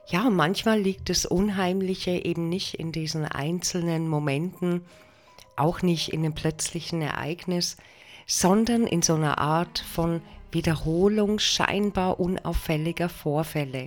Ja, manchmal liegt das Unheimliche eben nicht in diesen einzelnen Momenten, auch nicht in einem plötzlichen Ereignis, sondern in so einer Art von Wiederholung scheinbar unauffälliger Vorfälle.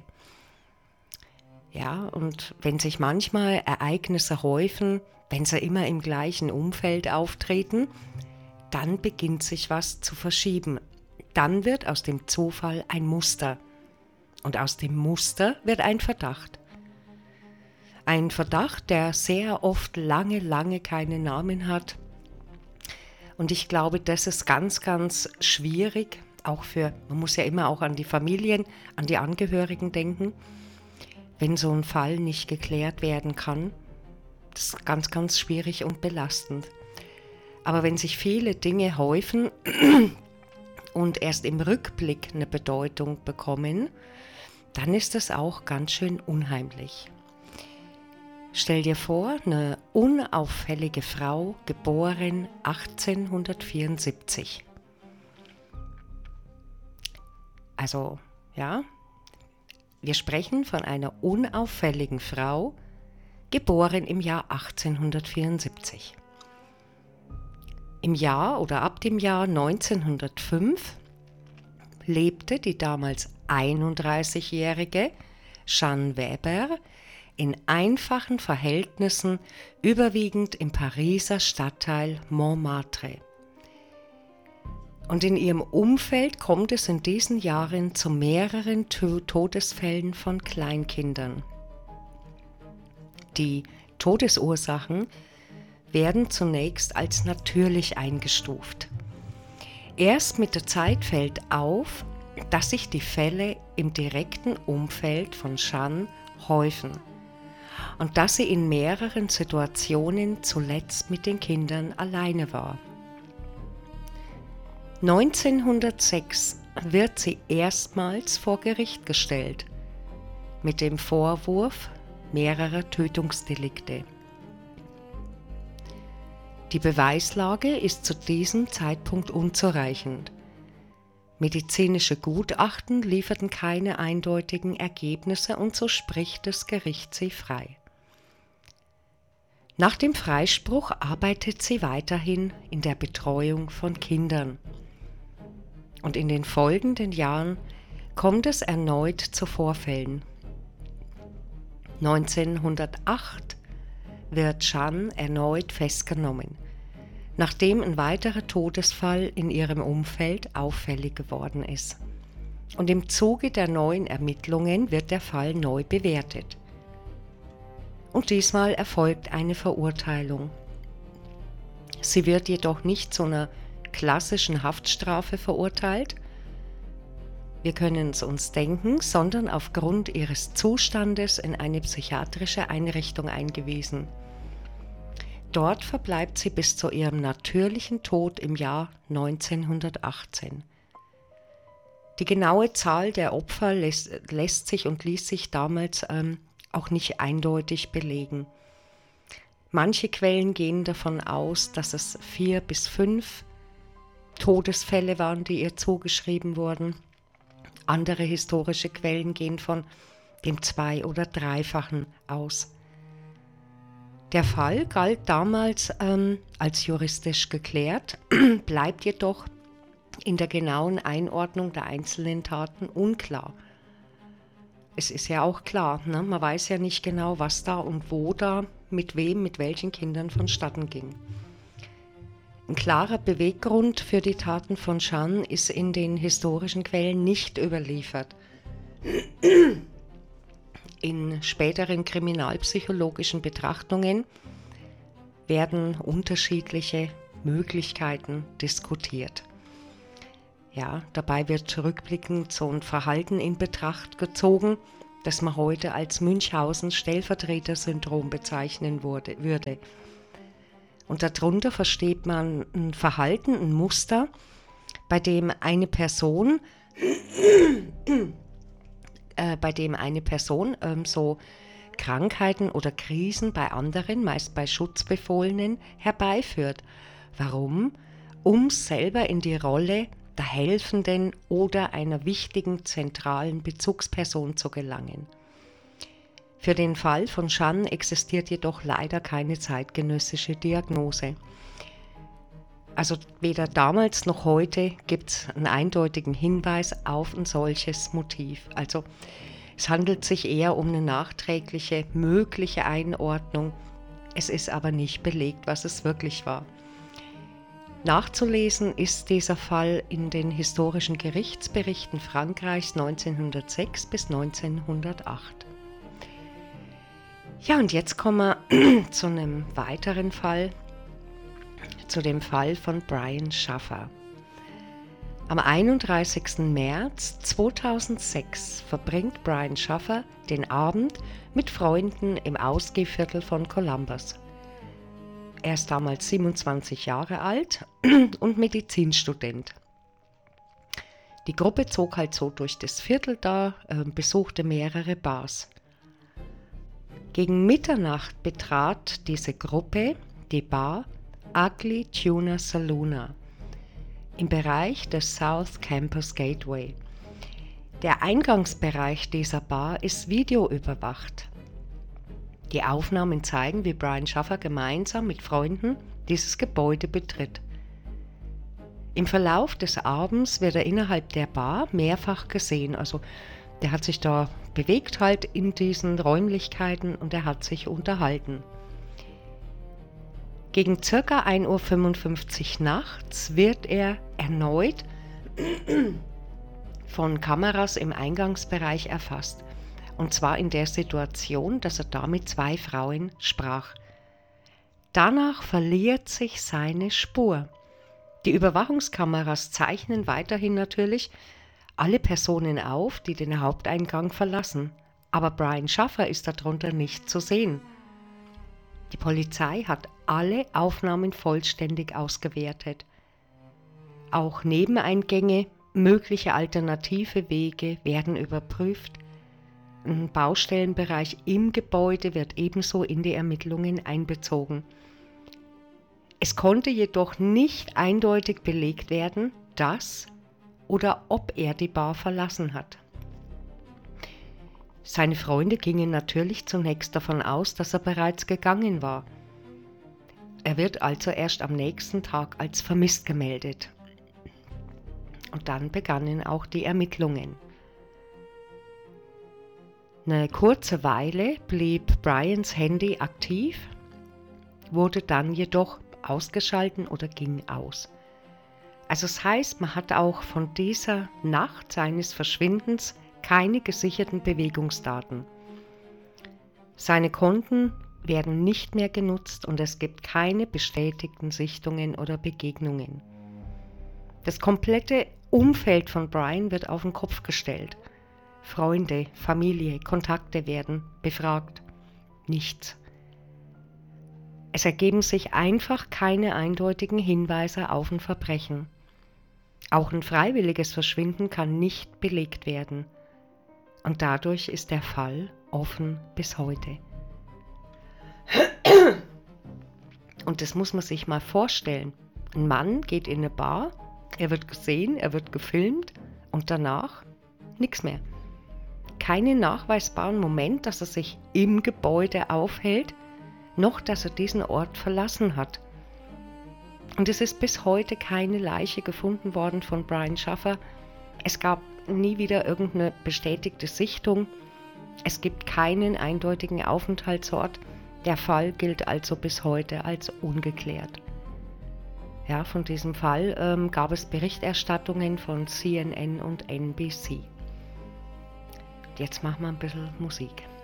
Ja, und wenn sich manchmal Ereignisse häufen, wenn sie immer im gleichen Umfeld auftreten, dann beginnt sich was zu verschieben. Dann wird aus dem Zufall ein Muster. Und aus dem Muster wird ein Verdacht. Ein Verdacht, der sehr oft lange, lange keinen Namen hat. Und ich glaube, das ist ganz, ganz schwierig, auch man muss ja immer auch an die Familien, an die Angehörigen denken, wenn so ein Fall nicht geklärt werden kann. Das ist ganz, ganz schwierig und belastend. Aber wenn sich viele Dinge häufen und erst im Rückblick eine Bedeutung bekommen, dann ist das auch ganz schön unheimlich. Stell dir vor, eine unauffällige Frau, geboren 1874. Also, ja, wir sprechen von einer unauffälligen Frau, geboren im Jahr 1874. Im Jahr oder ab dem Jahr 1905 lebte die damals 31-jährige Jeanne Weber in einfachen Verhältnissen, überwiegend im Pariser Stadtteil Montmartre. Und in ihrem Umfeld kommt es in diesen Jahren zu mehreren Todesfällen von Kleinkindern. Die Todesursachen werden zunächst als natürlich eingestuft. Erst mit der Zeit fällt auf, dass sich die Fälle im direkten Umfeld von Jeanne häufen und dass sie in mehreren Situationen zuletzt mit den Kindern alleine war. 1906 wird sie erstmals vor Gericht gestellt, mit dem Vorwurf mehrerer Tötungsdelikte. Die Beweislage ist zu diesem Zeitpunkt unzureichend. Medizinische Gutachten lieferten keine eindeutigen Ergebnisse und so spricht das Gericht sie frei. Nach dem Freispruch arbeitet sie weiterhin in der Betreuung von Kindern. Und in den folgenden Jahren kommt es erneut zu Vorfällen. 1908 wird Jeanne erneut festgenommen, nachdem ein weiterer Todesfall in ihrem Umfeld auffällig geworden ist. Und im Zuge der neuen Ermittlungen wird der Fall neu bewertet. Und diesmal erfolgt eine Verurteilung. Sie wird jedoch nicht zu einer klassischen Haftstrafe verurteilt, wir können es uns denken, sondern aufgrund ihres Zustandes in eine psychiatrische Einrichtung eingewiesen. Dort verbleibt sie bis zu ihrem natürlichen Tod im Jahr 1918. Die genaue Zahl der Opfer ließ sich damals auch nicht eindeutig belegen. Manche Quellen gehen davon aus, dass es 4 bis 5 Todesfälle waren, die ihr zugeschrieben wurden. Andere historische Quellen gehen von dem 2- oder 3-fachen aus. Der Fall galt damals als juristisch geklärt, bleibt jedoch in der genauen Einordnung der einzelnen Taten unklar. Es ist ja auch klar, ne? Man weiß ja nicht genau, was da und wo da, mit wem, mit welchen Kindern vonstatten ging. Ein klarer Beweggrund für die Taten von Jeanne ist in den historischen Quellen nicht überliefert. In späteren kriminalpsychologischen Betrachtungen werden unterschiedliche Möglichkeiten diskutiert. Ja, dabei wird rückblickend so ein Verhalten in Betracht gezogen, das man heute als Münchhausen-Stellvertreter-Syndrom bezeichnen würde. Und darunter versteht man ein Verhalten, ein Muster, bei dem eine Person so Krankheiten oder Krisen bei anderen, meist bei Schutzbefohlenen, herbeiführt. Warum? Um selber in die Rolle der helfenden oder einer wichtigen zentralen Bezugsperson zu gelangen. Für den Fall von Chan existiert jedoch leider keine zeitgenössische Diagnose. Also weder damals noch heute gibt es einen eindeutigen Hinweis auf ein solches Motiv. Also es handelt sich eher um eine nachträgliche, mögliche Einordnung. Es ist aber nicht belegt, was es wirklich war. Nachzulesen ist dieser Fall in den historischen Gerichtsberichten Frankreichs 1906 bis 1908. Ja, und jetzt kommen wir zu einem weiteren Fall, zu dem Fall von Brian Shaffer. Am 31. März 2006 verbringt Brian Shaffer den Abend mit Freunden im Ausgehviertel von Columbus. Er ist damals 27 Jahre alt und Medizinstudent. Die Gruppe zog halt so durch das Viertel da, besuchte mehrere Bars. Gegen Mitternacht betrat diese Gruppe die Bar Ugly Tuna Saloon im Bereich des South Campus Gateway. Der Eingangsbereich dieser Bar ist videoüberwacht. Die Aufnahmen zeigen, wie Brian Shaffer gemeinsam mit Freunden dieses Gebäude betritt. Im Verlauf des Abends wird er innerhalb der Bar mehrfach gesehen. Also der hat sich da bewegt halt in diesen Räumlichkeiten und er hat sich unterhalten. Gegen ca. 1:55 Uhr nachts wird er erneut von Kameras im Eingangsbereich erfasst. Und zwar in der Situation, dass er da mit 2 Frauen sprach. Danach verliert sich seine Spur. Die Überwachungskameras zeichnen weiterhin natürlich alle Personen auf, die den Haupteingang verlassen. Aber Brian Shaffer ist darunter nicht zu sehen. Die Polizei hat alle Aufnahmen vollständig ausgewertet. Auch Nebeneingänge, mögliche alternative Wege werden überprüft. Ein Baustellenbereich im Gebäude wird ebenso in die Ermittlungen einbezogen. Es konnte jedoch nicht eindeutig belegt werden, dass oder ob er die Bar verlassen hat. Seine Freunde gingen natürlich zunächst davon aus, dass er bereits gegangen war. Er wird also erst am nächsten Tag als vermisst gemeldet. Und dann begannen auch die Ermittlungen. Eine kurze Weile blieb Brians Handy aktiv, wurde dann jedoch ausgeschalten oder ging aus. Also das heißt, man hat auch von dieser Nacht seines Verschwindens keine gesicherten Bewegungsdaten. Seine Konten werden nicht mehr genutzt und es gibt keine bestätigten Sichtungen oder Begegnungen. Das komplette Umfeld von Brian wird auf den Kopf gestellt. Freunde, Familie, Kontakte werden befragt. Nichts. Es ergeben sich einfach keine eindeutigen Hinweise auf ein Verbrechen. Auch ein freiwilliges Verschwinden kann nicht belegt werden. Und dadurch ist der Fall offen bis heute. Und das muss man sich mal vorstellen. Ein Mann geht in eine Bar, er wird gesehen, er wird gefilmt und danach nichts mehr. Keinen nachweisbaren Moment, dass er sich im Gebäude aufhält, noch dass er diesen Ort verlassen hat. Und es ist bis heute keine Leiche gefunden worden von Brian Shaffer. Es gab nie wieder irgendeine bestätigte Sichtung. Es gibt keinen eindeutigen Aufenthaltsort. Der Fall gilt also bis heute als ungeklärt. Ja, von diesem Fall gab es Berichterstattungen von CNN und NBC. Jetzt machen wir ein bisschen Musik.